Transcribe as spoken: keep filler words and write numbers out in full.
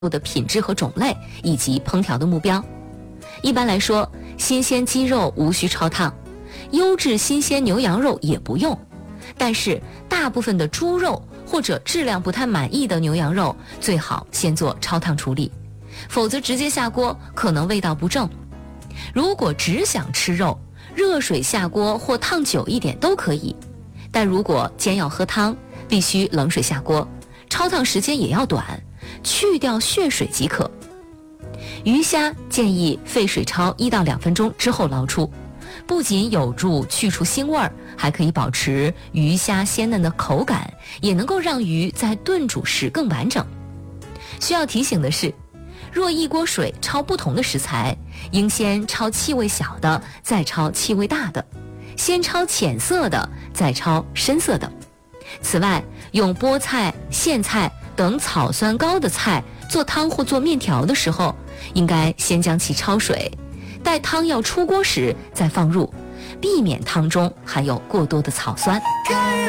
的品质和种类以及烹调的目标。一般来说，新鲜鸡肉无需焯烫，优质新鲜牛羊肉也不用，但是大部分的猪肉或者质量不太满意的牛羊肉最好先做焯烫处理，否则直接下锅可能味道不正。如果只想吃肉，热水下锅或烫久一点都可以，但如果煎要喝汤，必须冷水下锅，焯烫时间也要短，去掉血水即可。鱼虾建议沸水焯一到两分钟之后捞出，不仅有助去除腥味儿，还可以保持鱼虾鲜嫩的口感，也能够让鱼在炖煮时更完整。需要提醒的是，若一锅水焯不同的食材，应先焯气味小的，再焯气味大的，先焯浅色的，再焯深色的。此外，用菠菜、苋菜等草酸高的菜做汤或做面条的时候，应该先将其焯水，待汤要出锅时再放入，避免汤中含有过多的草酸。